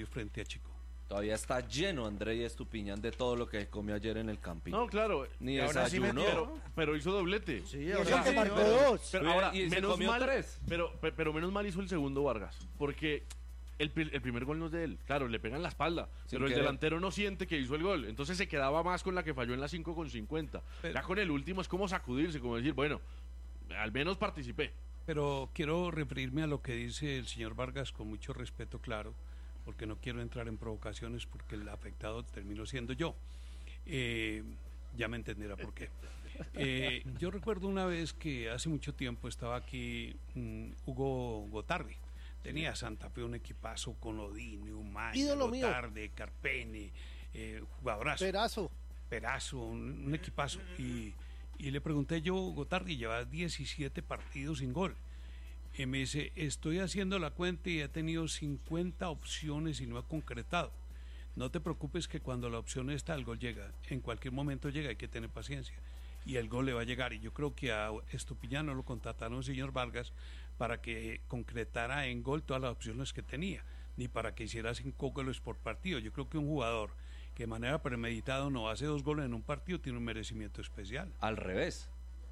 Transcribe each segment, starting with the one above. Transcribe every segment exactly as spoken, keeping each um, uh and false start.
Millonarios frente a Chico. Todavía está lleno Andrei Estupiñán de todo lo que comió ayer en el camping. No, claro. Ni ahora sí desayunó. pero, pero hizo doblete. Sí, Y ahora eso que sí, marcó pero- dos. Pero ahora, Y se menos comió mal, tres. Pero, pero, pero menos mal hizo el segundo Vargas. Porque el, pri- el primer gol no es de él. Claro, le pegan la espalda. Sin pero el querer. delantero no siente que hizo el gol. Entonces se quedaba más con la que falló en la cinco con cincuenta. Pero- Ya con el último es como sacudirse, como decir, bueno, al menos participé. Pero quiero referirme a lo que dice el señor Vargas con mucho respeto, claro, porque no quiero entrar en provocaciones porque el afectado terminó siendo yo. Eh, ya me entenderá por qué. Eh, yo recuerdo una vez que hace mucho tiempo estaba aquí mm, Hugo Gotardi. Tenía Santa Fe un equipazo con Odine, Umaña, Ídolo mío. Gotardi, Carpene, eh, jugadorazo. Perazo. Perazo, un, un equipazo. Y, y le pregunté yo, Gotardi, llevas diecisiete partidos sin gol. Y me dice, estoy haciendo la cuenta y he tenido cincuenta opciones y no he concretado. No te preocupes que cuando la opción está, el gol llega. En cualquier momento llega, hay que tener paciencia. Y el gol le va a llegar. Y yo creo que a Estupiñán no lo contrataron el señor Vargas para que concretara en gol todas las opciones que tenía, ni para que hiciera cinco goles por partido. Yo creo que un jugador que de manera premeditada no hace dos goles en un partido tiene un merecimiento especial. Al revés.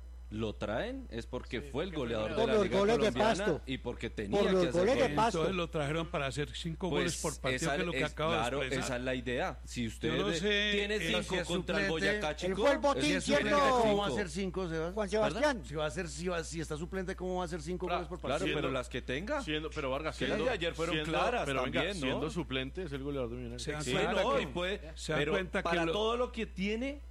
Lo traen es porque fue el goleador Por de la los Liga goles de Colombiana Pasto. y porque tenía Por los que hacer goles de goles. Pasto. Entonces lo trajeron para hacer cinco Pues goles por partido, esa que es lo que es- acaba claro, de expresar. esa es la idea. Si usted Yo no de- sé, tiene eh, cinco si es contra el suplente, Boyacá él Chico, fue el botín, Si es ¿cierto? suplente, ¿cómo cinco. va a ser cinco, Sebas? Juan Sebastián. Si va a ser, si, va, si está suplente, ¿cómo va a ser cinco Claro, goles por Claro, partido? Siendo- pero las que tenga. Siendo, pero Vargas, Que las siendo, de ayer fueron siendo- claras pero venga, también, ¿no? siendo suplente es el goleador de Millonarios. Se dan Sí, cuenta no, que- y puede, se dan pero cuenta que para lo- todo lo que tiene,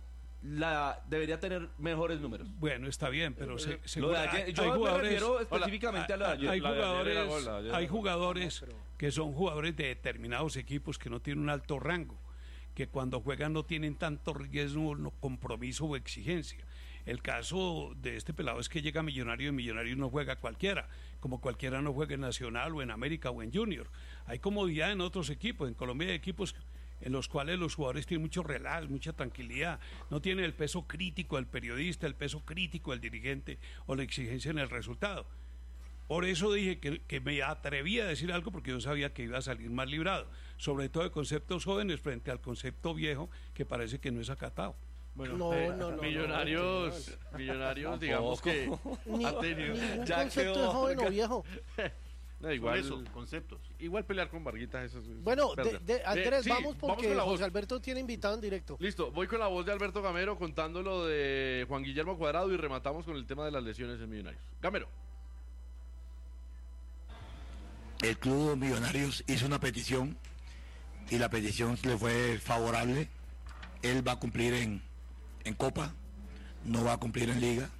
la debería tener mejores números. Bueno, está bien, pero se, Lo de seguro- ayer- hay, yo hay me jugadores, refiero específicamente a lo de ayer. hay La de ayer era jugadores, gol, la de ayer hay era gol. jugadores que son jugadores de determinados equipos que no tienen un alto rango, que cuando juegan no tienen tanto riesgo, no, compromiso o exigencia. El caso de este pelado es que llega Millonario y Millonario no juega cualquiera, como cualquiera no juega en Nacional o en América o en Junior. Hay comodidad en otros equipos, en Colombia hay equipos en los cuales los jugadores tienen mucho relax, mucha tranquilidad, no tienen el peso crítico del periodista, el peso crítico del dirigente o la exigencia en el resultado. Por eso dije que, que me atreví a decir algo porque yo sabía que iba a salir más librado, sobre todo de conceptos jóvenes frente al concepto viejo que parece que no es acatado. Bueno, No, eh, no, no, Millonarios, no, Millonarios, digamos que Ni, ha tenido. ningún Ya concepto quedó. de joven o viejo. No, igual, Por eso, conceptos. igual pelear con Varguitas, eso es Bueno, de, perder. de- Andrés, sí, vamos porque con la voz. José Alberto tiene invitado en directo. Listo, voy con la voz de Alberto Gamero contando lo de Juan Guillermo Cuadrado y rematamos con el tema de las lesiones en Millonarios. Gamero. El club Millonarios hizo una petición y la petición le fue favorable. Él va a cumplir en, en Copa, no va a cumplir en Liga.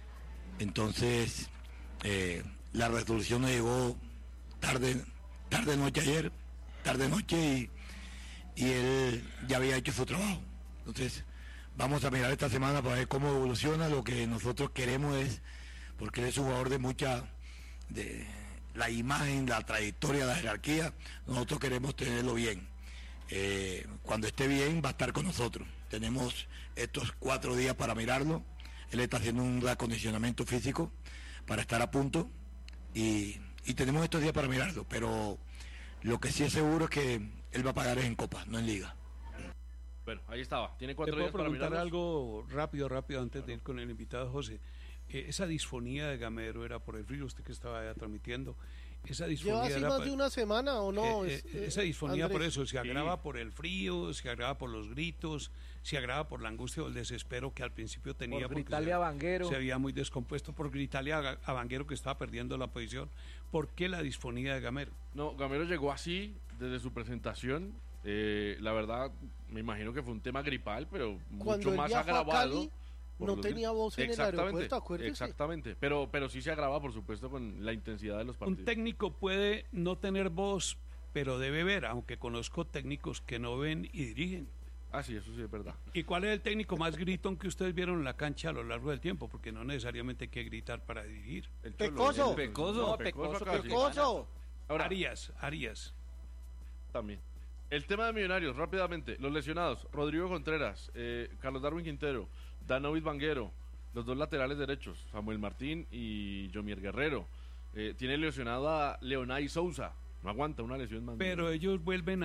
Entonces, eh, la resolución nos llegó tarde, tarde noche ayer, tarde noche y, y él ya había hecho su trabajo. Entonces, vamos a mirar esta semana para ver cómo evoluciona. Lo que nosotros queremos es, porque él es un jugador de mucha, de la imagen, la trayectoria, la jerarquía, nosotros queremos tenerlo bien. Eh, cuando esté bien va a estar con nosotros. Tenemos estos cuatro días para mirarlo. Él está haciendo un acondicionamiento físico para estar a punto y, y tenemos estos días para mirarlo, pero lo que sí es seguro es que él va a pagar en Copa, no en Liga. Bueno, ahí estaba. Tiene ¿Te cuatro puedo días para preguntar mirarlos. algo rápido, rápido, antes de ir con el invitado José? Eh, esa disfonía de Gamero era por el frío, usted que estaba allá transmitiendo. Esa disfonía ¿Lleva así era más pa- de una semana o no? Eh, Es- eh, esa disfonía Andrés? por eso se agrava Sí. por el frío, se agrava por los gritos, se agrava por la angustia o el desespero que al principio tenía. Por porque gritarle se- a Vanguero. Se veía muy descompuesto por gritarle a, a Vanguero que estaba perdiendo la posición. ¿Por qué la disfonía de Gamero? No, Gamero llegó así desde su presentación. Eh, la verdad, me imagino que fue un tema gripal, pero Cuando mucho él más viajó a agravado. Cali, por no los tenía gritos. voz en el Exactamente, aeropuerto, acuérdese. Exactamente, pero, pero sí se agrava, por supuesto, con la intensidad de los partidos. Un técnico puede no tener voz, pero debe ver, aunque conozco técnicos que no ven y dirigen. Ah, sí, eso sí es verdad. ¿Y cuál es el técnico más gritón que ustedes vieron en la cancha a lo largo del tiempo? Porque no necesariamente hay que gritar para dirigir. El Pecoso. el Pecoso. No, Pecoso Pecoso, acá, sí. ¡Pecoso! Ahora, Arias, Arias. también. El tema de Millonarios, rápidamente. Los lesionados, Rodrigo Contreras, eh, Carlos Darwin Quintero, Danovis Vanguero, los dos laterales derechos, Samuel Martín y Jomier Guerrero. Eh, tiene lesionado a Leonay Sousa. No aguanta una lesión más. Pero ellos vuelven